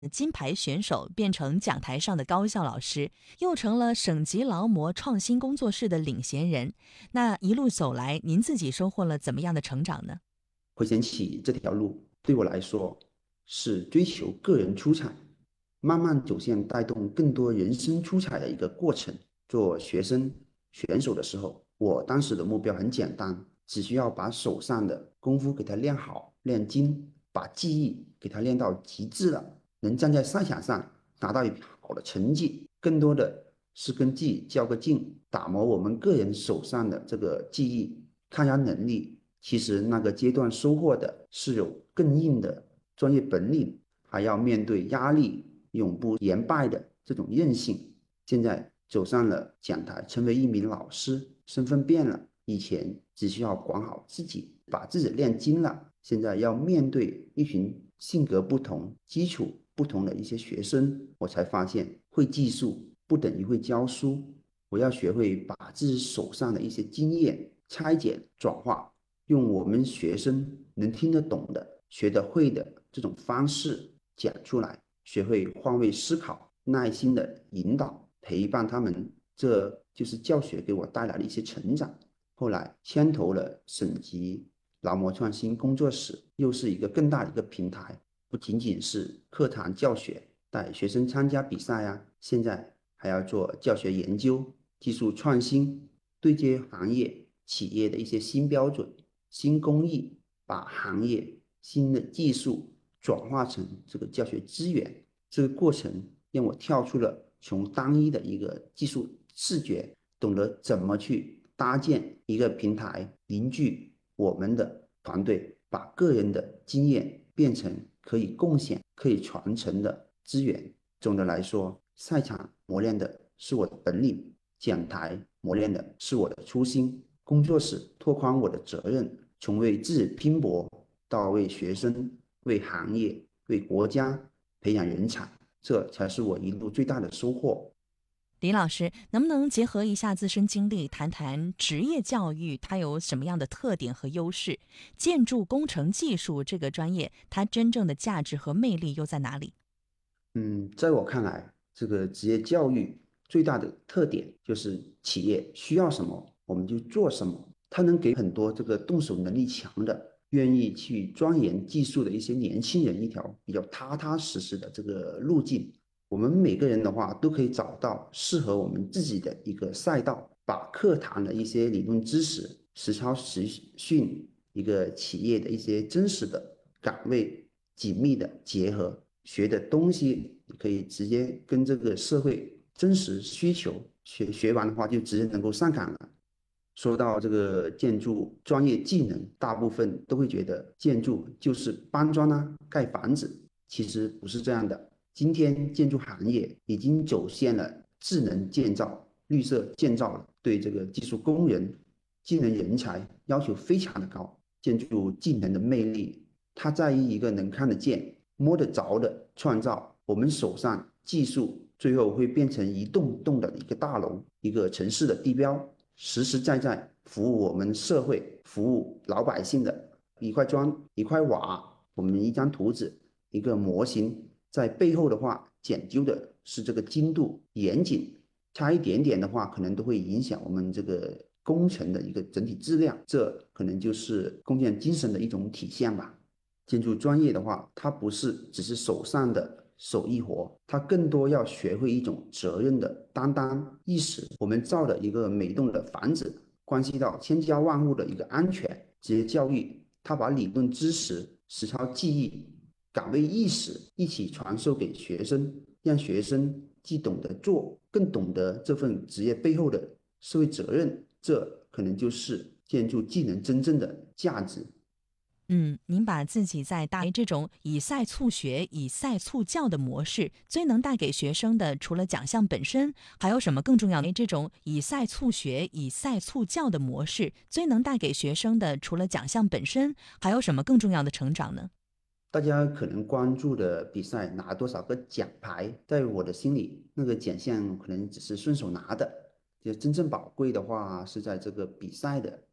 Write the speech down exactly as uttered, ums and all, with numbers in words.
金牌选手变成讲台上的高校老师，又成了省级劳模创新工作室的领衔人。那一路走来，您自己收获了怎么样的成长呢？ 回想起这条路，对我来说是追求个人出彩，慢慢走向带动更多人生出彩的一个过程。做学生选手的时候，我当时的目标很简单，只需要把手上的功夫给它练好、练精，把技艺给它练到极致了，能站在赛场上拿到一好的成绩。更多的是跟自己较个劲，打磨我们个人手上的这个技艺、抗压能力。其实那个阶段收获的是有更硬的专业本领，还要面对压力，永不言败的这种韧性。现在走上了讲台，成为一名老师，身份变了。以前只需要管好自己，把自己练精了，现在要面对一群性格不同、基础不同的一些学生，我才发现会技术不等于会教书。我要学会把自己手上的一些经验拆解转化，用我们学生能听得懂的、学得会的这种方式讲出来，学会换位思考，耐心的引导、陪伴他们，这就是教学给我带来的一些成长。后来牵头了省级劳模创新工作室，又是一个更大的一个平台，不仅仅是课堂教学，带学生参加比赛啊，现在还要做教学研究、技术创新，对接行业企业的一些新标准、新工艺，把行业新的技术转化成这个教学资源。这个过程让我跳出了从单一的一个技术视觉，懂得怎么去搭建一个平台，凝聚我们的团队，把个人的经验变成可以共享、可以传承的资源。总的来说，赛场磨练的是我的本领，讲台磨练的是我的初心，工作室拓宽我的责任，从为自己拼搏到为学生、为行业、为国家培养人才，这才是我一路最大的收获。 李老师，能不能结合一下自身经历，谈谈职业教育它有什么样的特点和优势？建筑工程技术这个专业，它真正的价值和魅力又在哪里？ 嗯，在我看来，这个职业教育最大的特点就是企业需要什么我们就做什么，它能给很多这个动手能力强的、愿意去钻研技术的一些年轻人一条比较踏踏实实的这个路径。我们每个人的话都可以找到适合我们自己的一个赛道，把课堂的一些理论知识实操实训，一个企业的一些真实的岗位紧密的结合，学的东西可以直接跟这个社会真实需求学学完的话，就直接能够上岗了。说到这个建筑专业技能，大部分都会觉得建筑就是搬砖啊、盖房子，其实不是这样的。今天建筑行业已经走向了智能建造、绿色建造了，对这个技术工人、技能人才要求非常的高。建筑技能的魅力，它在于一个能看得见、摸得着的创造。我们手上技术最后会变成一栋栋的一个大楼、一个城市的地标，实实在在服务我们社会、服务老百姓的一块砖、一块瓦，我们一张图纸、一个模型，在背后的话讲究的是这个精度、严谨，差一点点的话，可能都会影响我们这个工程的一个整体质量，这可能就是工匠精神的一种体现吧。建筑专业的话，它不是只是手上的手艺活，它更多要学会一种责任的担当意识。我们造的一个每栋的房子，关系到千家万户的一个安全。职业教育，它把理论知识、实操技艺、岗位意识一起传授给学生，让学生既懂得做，更懂得这份职业背后的社会责任。这可能就是建筑技能真正的价值。 嗯，您把自己在大这种以赛促学、以赛促教的模式，最能带给学生的，除了奖项本身，还有什么更重要的？这种以赛促学、以赛促教的模式，最能带给学生的，除了奖项本身，还有什么更重要的成长呢？ 大家可能关注的比赛拿多少个奖牌，在我的心里，那个奖项可能只是顺手拿的，就真正宝贵的话是在这个比赛的